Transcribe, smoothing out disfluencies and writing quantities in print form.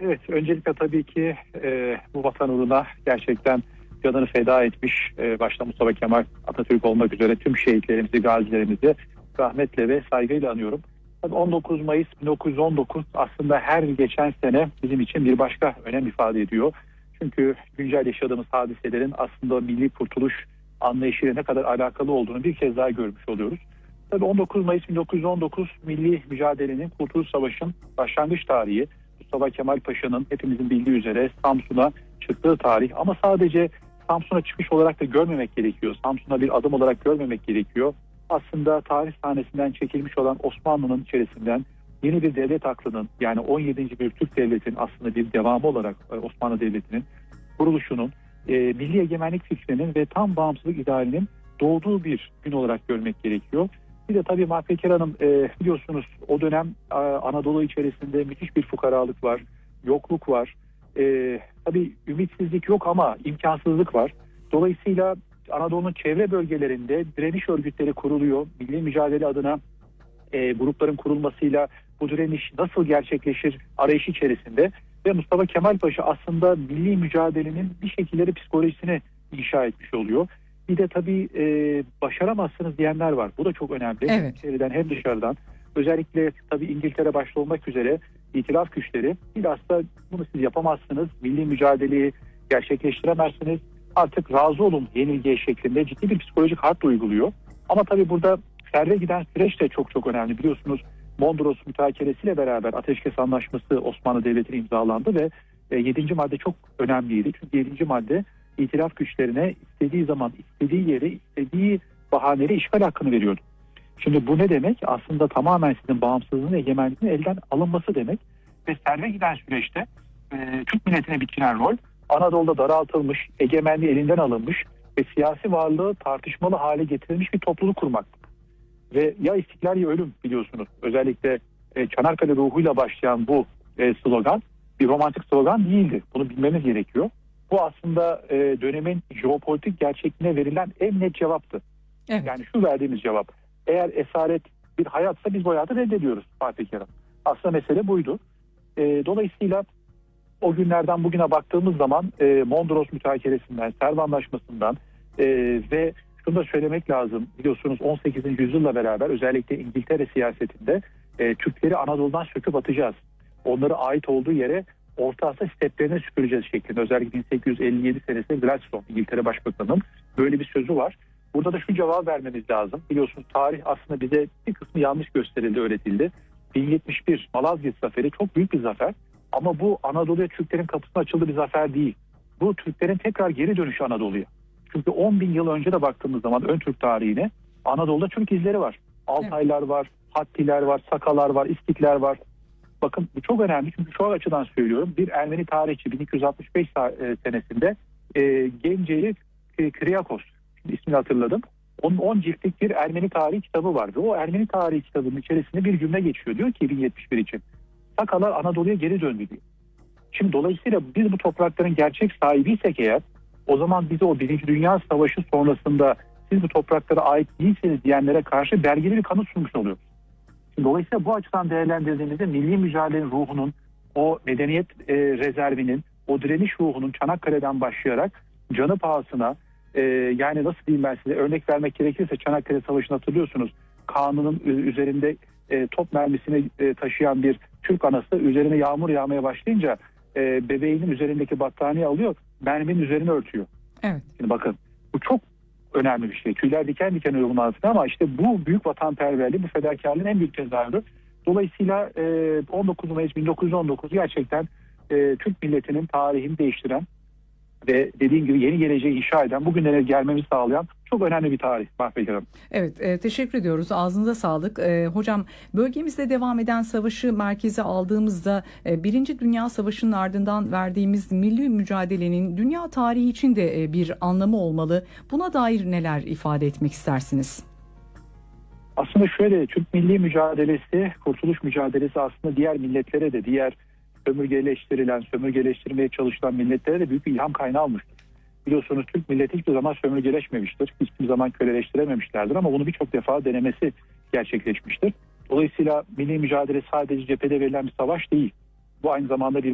Evet, öncelikle tabii ki bu vatan uğruna gerçekten canını feda etmiş, başta Mustafa Kemal Atatürk olmak üzere tüm şehitlerimizi, gazilerimizi rahmetle ve saygıyla anıyorum. Tabii 19 Mayıs 1919 aslında her geçen sene bizim için bir başka önem ifade ediyor. Çünkü güncel yaşadığımız hadiselerin aslında milli kurtuluş anlayışıyla ne kadar alakalı olduğunu bir kez daha görmüş oluyoruz. Tabii 19 Mayıs 1919 milli mücadelenin, Kurtuluş Savaşı'nın başlangıç tarihi. Mustafa Kemal Paşa'nın hepimizin bildiği üzere Samsun'a çıktığı tarih. Ama sadece Samsun'a çıkış olarak da görmemek gerekiyor. Samsun'a bir adım olarak görmemek gerekiyor. Aslında tarih sahnesinden çekilmiş olan Osmanlı'nın içerisinden yeni bir devlet aklının, yani 17. bir Türk devletinin aslında bir devamı olarak Osmanlı Devleti'nin kuruluşunun, milli egemenlik fikrinin ve tam bağımsızlık idealinin doğduğu bir gün olarak görmek gerekiyor. Bir de tabii Mahpeker Hanım, biliyorsunuz o dönem Anadolu içerisinde müthiş bir fukaralık var, yokluk var. Tabii ümitsizlik yok ama imkansızlık var. Dolayısıyla Anadolu'nun çevre bölgelerinde direniş örgütleri kuruluyor. Milli mücadele adına grupların kurulmasıyla bu direniş nasıl gerçekleşir arayışı içerisinde. Ve Mustafa Kemal Paşa aslında milli mücadelenin bir şekilleri psikolojisini inşa etmiş oluyor. Bir de tabii başaramazsınız diyenler var. Bu da çok önemli. Evet. Hem içeriden hem dışarıdan. Özellikle tabii İngiltere başta olmak üzere itilaf güçleri bilhassa bunu siz yapamazsınız, milli mücadeleyi gerçekleştiremezsiniz, artık razı olun yenilgiye şeklinde ciddi bir psikolojik harp uyguluyor. Ama tabii burada serve giden süreç de çok çok önemli. Biliyorsunuz Mondros mütakeresiyle beraber Ateşkes Anlaşması Osmanlı Devleti'ne imzalandı ve 7. madde çok önemliydi. Çünkü 7. madde itilaf güçlerine istediği zaman, istediği yere, istediği bahaneyle işgal hakkını veriyordu. Şimdi bu ne demek? Aslında tamamen sizin bağımsızlığın, egemenliğinin elden alınması demek. Ve serve giden süreçte Türk milletine biçilen rol Anadolu'da daraltılmış, egemenliği elinden alınmış ve siyasi varlığı tartışmalı hale getirilmiş bir topluluk kurmak. Ve ya istiklal ya ölüm, biliyorsunuz. Özellikle Çanakkale ruhuyla başlayan bu slogan bir romantik slogan değildi. Bunu bilmemiz gerekiyor. Bu aslında dönemin jeopolitik gerçekliğine verilen en net cevaptı. Evet. Yani şu verdiğimiz cevap: eğer esaret bir hayatsa biz bu hayatı reddediyoruz Fatih Kerem. Aslında mesele buydu. Dolayısıyla o günlerden bugüne baktığımız zaman Mondros mütakeresinden, Serv Anlaşması'ndan ve şunu da söylemek lazım. Biliyorsunuz 18. yüzyılla beraber özellikle İngiltere siyasetinde Türkleri Anadolu'dan söküp atacağız. Onlara ait olduğu yere Orta Asya steplerine süpüreceğiz şeklinde. Özellikle 1857 senesinde Gladstone, İngiltere Başbakanı'nın böyle bir sözü var. Burada da şu cevabı vermemiz lazım. Biliyorsunuz tarih aslında bize bir kısmı yanlış gösterildi, öğretildi. 1071 Malazgirt Zaferi çok büyük bir zafer. Ama bu Anadolu'ya Türklerin kapısına açıldığı bir zafer değil. Bu Türklerin tekrar geri dönüşü Anadolu'ya. Çünkü 10 bin yıl önce de baktığımız zaman ön Türk tarihine Anadolu'da Türk izleri var. Altaylar var, Hattiler var, Sakalar var, İskitler var. Bakın bu çok önemli çünkü şu açıdan söylüyorum. Bir Ermeni tarihçi 1265 senesinde Genceli Kriakos, ismini hatırladım. Onun 10 ciltlik bir Ermeni tarihi kitabı var. Ve o Ermeni tarihi kitabının içerisinde bir cümle geçiyor. Diyor ki 1071 için Sakalar Anadolu'ya geri döndü diyor. Şimdi dolayısıyla biz bu toprakların gerçek sahibiysek eğer, o zaman bize o 1. Dünya Savaşı sonrasında siz bu topraklara ait değilsiniz diyenlere karşı belgeli bir kanıt sunmuş oluyoruz. Şimdi dolayısıyla bu açıdan değerlendirdiğimizde milli mücadelenin ruhunun, o medeniyet rezervinin, o direniş ruhunun Çanakkale'den başlayarak canı pahasına, yani nasıl diyeyim ben size, örnek vermek gerekirse Çanakkale Savaşı'nı hatırlıyorsunuz. Kanunun üzerinde top mermisini taşıyan bir Türk anası üzerine yağmur yağmaya başlayınca bebeğinin üzerindeki battaniye alıyor, merminin üzerine örtüyor. Evet. Şimdi bakın bu çok önemli bir şey. Tüyler diken diken oluyor bunun altında ama işte bu büyük vatanperverliği, bu fedakarlığın en büyük tezahürü. Dolayısıyla 19 Mayıs 1919 gerçekten Türk milletinin tarihini değiştiren ve dediğim gibi yeni geleceği inşa eden, bugünlere gelmemizi sağlayan çok önemli bir tarih Mahpeker Hanım. Evet, teşekkür ediyoruz. Ağzınıza sağlık. Hocam, bölgemizde devam eden savaşı merkeze aldığımızda 1. Dünya Savaşı'nın ardından verdiğimiz milli mücadelenin dünya tarihi için de bir anlamı olmalı. Buna dair neler ifade etmek istersiniz? Aslında şöyle, Türk milli mücadelesi, kurtuluş mücadelesi aslında diğer milletlere de, diğer sömürgeleştirmeye çalışılan milletlere de büyük bir ilham kaynağı olmuştur. Biliyorsunuz Türk milleti hiçbir zaman sömürgeleşmemiştir. Hiçbir zaman köleleştirememişlerdir ama bunu birçok defa denemesi gerçekleşmiştir. Dolayısıyla milli mücadele sadece cephede verilen bir savaş değil. Bu aynı zamanda bir